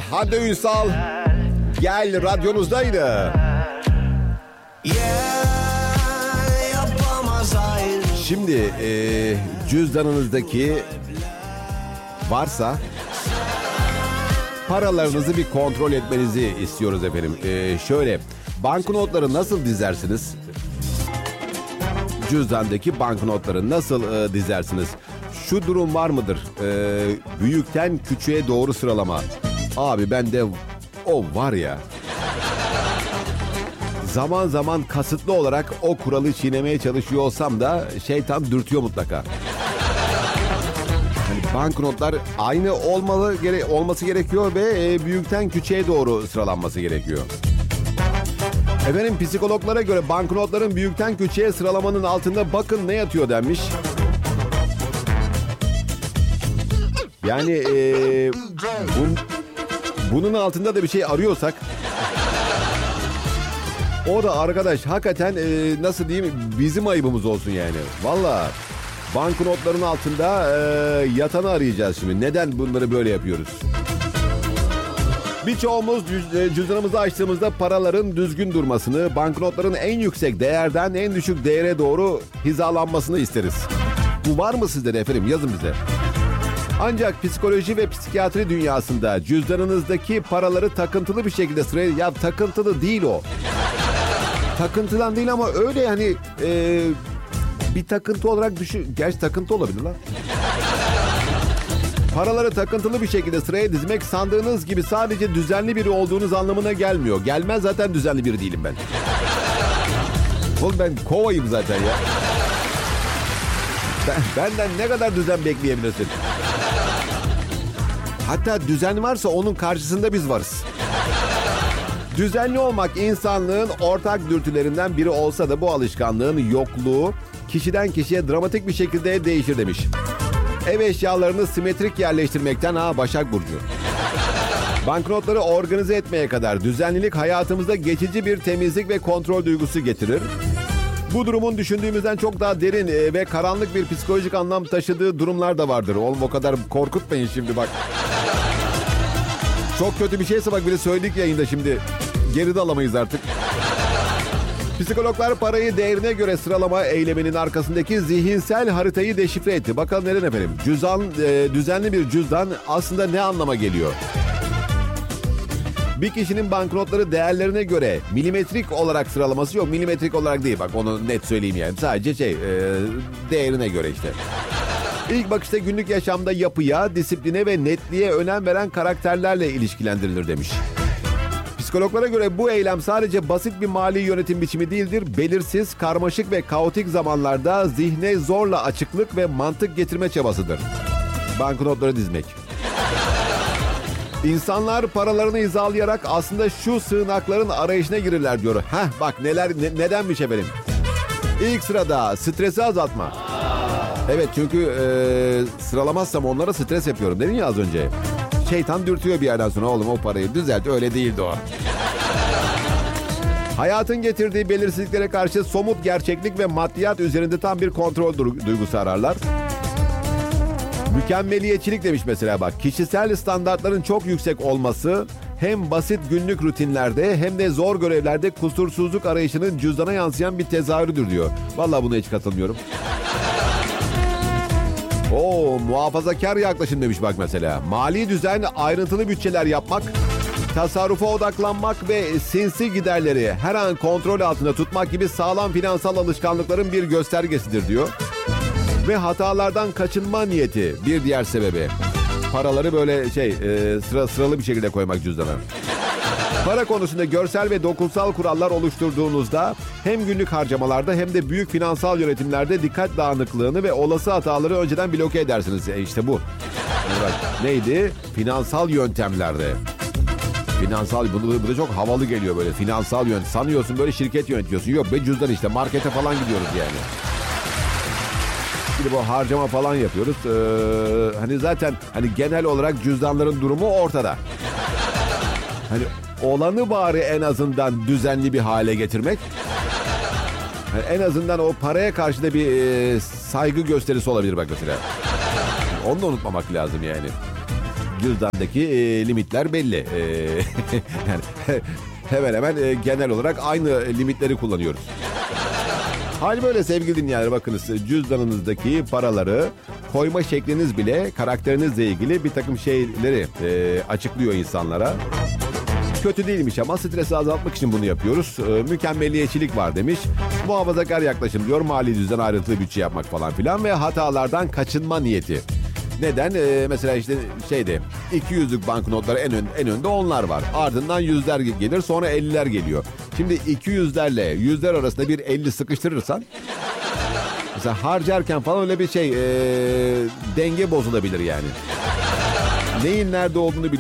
Hande Ünsal, gel radyonuzdaydı. Şimdi cüzdanınızdaki varsa paralarınızı bir kontrol etmenizi istiyoruz efendim. Şöyle, banknotları nasıl dizersiniz? Cüzdandaki banknotları nasıl dizersiniz? Şu durum var mıdır? Büyükten küçüğe doğru sıralama. Abi bende o var ya. Zaman zaman kasıtlı olarak o kuralı çiğnemeye çalışıyor olsam da şeytan dürtüyor mutlaka. Hani banknotlar aynı olması gerekiyor ve büyükten küçüğe doğru sıralanması gerekiyor. Efendim, psikologlara göre banknotların büyükten küçüğe sıralamanın altında bakın ne yatıyor denmiş. Yani bunun altında da bir şey arıyorsak, o da arkadaş hakikaten nasıl diyeyim, bizim ayıbımız olsun yani. Valla banknotların altında yatanı arayacağız şimdi. Neden bunları böyle yapıyoruz? Birçoğumuz cüzdanımızı açtığımızda paraların düzgün durmasını, banknotların en yüksek değerden en düşük değere doğru hizalanmasını isteriz. Bu var mı sizde de efendim? Yazın bize. Ancak psikoloji ve psikiyatri dünyasında cüzdanınızdaki paraları takıntılı bir şekilde sıraya... Ya takıntılı değil o. Takıntıdan değil ama öyle yani bir takıntı olarak düşün. Gerçi takıntı olabilir lan. Paraları takıntılı bir şekilde sıraya dizmek sandığınız gibi sadece düzenli biri olduğunuz anlamına gelmiyor. Gelmez, zaten düzenli biri değilim ben. Oğlum ben kovayım zaten ya. Benden ne kadar düzen bekleyebilirsin? Hatta düzen varsa onun karşısında biz varız. Düzenli olmak insanlığın ortak dürtülerinden biri olsa da bu alışkanlığın yokluğu kişiden kişiye dramatik bir şekilde değişir demiş. Ev eşyalarını simetrik yerleştirmekten Başak Burcu. Banknotları organize etmeye kadar düzenlilik hayatımızda geçici bir temizlik ve kontrol duygusu getirir. Bu durumun düşündüğümüzden çok daha derin ve karanlık bir psikolojik anlam taşıdığı durumlar da vardır. Oğlum o kadar korkutmayın şimdi bak. Çok kötü bir şeyse bak, bile söyledik yayında şimdi. Geri de alamayız artık. Psikologlar parayı değerine göre sıralama eyleminin arkasındaki zihinsel haritayı deşifre etti. Bakalım neden efendim? Düzenli bir cüzdan aslında ne anlama geliyor? Bir kişinin banknotları değerlerine göre milimetrik olarak sıralaması yok. Milimetrik olarak değil, bak onu net söyleyeyim yani. Sadece değerine göre işte. İlk bakışta günlük yaşamda yapıya, disipline ve netliğe önem veren karakterlerle ilişkilendirilir demiş. Psikologlara göre bu eylem sadece basit bir mali yönetim biçimi değildir. Belirsiz, karmaşık ve kaotik zamanlarda zihne zorla açıklık ve mantık getirme çabasıdır. Banknotları dizmek. İnsanlar paralarını hizalayarak aslında şu sığınakların arayışına girirler diyor. Bak nedenmiş efendim. İlk sırada stresi azaltma. Evet, çünkü sıralamazsam onlara stres yapıyorum dedin ya az önce. Şeytan dürtüyor bir yerden sonra, oğlum o parayı düzelt, öyle değildi o. Hayatın getirdiği belirsizliklere karşı somut gerçeklik ve maddiyat üzerinde tam bir kontrol duygusu ararlar. Mükemmeliyetçilik demiş mesela bak. Kişisel standartların çok yüksek olması hem basit günlük rutinlerde hem de zor görevlerde kusursuzluk arayışının cüzdana yansıyan bir tezahürüdür diyor. Vallahi buna hiç katılmıyorum. Muhafazakar yaklaşım demiş bak mesela. Mali düzen, ayrıntılı bütçeler yapmak, tasarrufa odaklanmak ve sinsi giderleri her an kontrol altında tutmak gibi sağlam finansal alışkanlıkların bir göstergesidir diyor. Ve hatalardan kaçınma niyeti bir diğer sebebi. Paraları böyle sıralı bir şekilde koymak cüzdana. Para konusunda görsel ve dokunsal kurallar oluşturduğunuzda hem günlük harcamalarda hem de büyük finansal yönetimlerde dikkat dağınıklığını ve olası hataları önceden bloke edersiniz. İşte bu. Neydi? Finansal yöntemlerde. Finansal, bu da çok havalı geliyor böyle. Finansal yöntem. Sanıyorsun böyle şirket yönetiyorsun. Yok be, cüzdan işte, markete falan gidiyoruz yani. Şimdi bu harcama falan yapıyoruz. Hani zaten genel olarak cüzdanların durumu ortada. Hani olanı bari en azından düzenli bir hale getirmek. Yani en azından o paraya karşı da bir saygı gösterisi olabilir bak mesela. Onu da unutmamak lazım yani. cüzdandaki limitler belli. Yani hemen hemen genel olarak aynı limitleri kullanıyoruz. Hal böyle sevgili dinleyenler, bakınız, cüzdanınızdaki paraları koyma şekliniz bile karakterinizle ilgili bir takım şeyleri açıklıyor insanlara. Kötü değilmiş ama stresi azaltmak için bunu yapıyoruz. Mükemmelliyetçilik var demiş. Muhafazakar yaklaşım diyor, mali düzen, ayrıntılı bütçe yapmak falan filan ve hatalardan kaçınma niyeti. Neden? Mesela işte 200'lük banknotları en önde onlar var. Ardından yüzler gelir, sonra 50'ler geliyor. Şimdi 200'lerle yüzler arasında bir 50 sıkıştırırsan mesela harcarken falan öyle bir denge bozulabilir yani. Neyin nerede olduğunu